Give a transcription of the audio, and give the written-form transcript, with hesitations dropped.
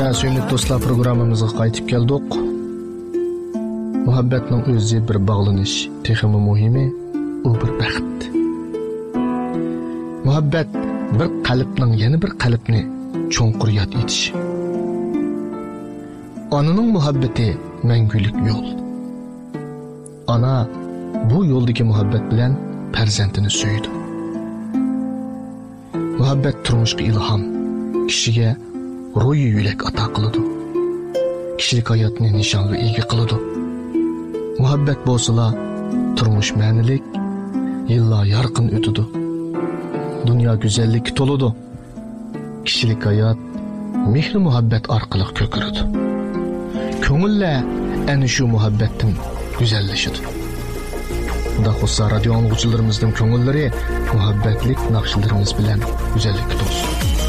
Suyumli do'stlar, programmamizga qaytib keldik. Muhabbatning o'zi bir bog'lanish, texmi muhimi u bir baxt. Muhabbat bir qalbning yana bir qalbni cho'nqur yod etishi. Onaning muhabbati mangulik yo'l. Ana bu yo'ldagi muhabbat bilan farzandini suydi. Muhabbat turmushga ilhom, kishiga ruhi yülek ata qiladi. Kishilik hayotni nishonga ega qiladi. Muhabbat bo'lsa, turmush ma'nilik, yillar yorqin o'tadi. Dunyo go'zallikka to'ladi. Kishilik hayot mehr muhabbat orqali ko'karadi. Ko'ngillar ana shu muhabbatdan go'zallashadi. Bunda xususan radio angluvchilarimizning ko'ngillari muhabbatlik naqshlarimiz bilan go'zallikka to'lsin.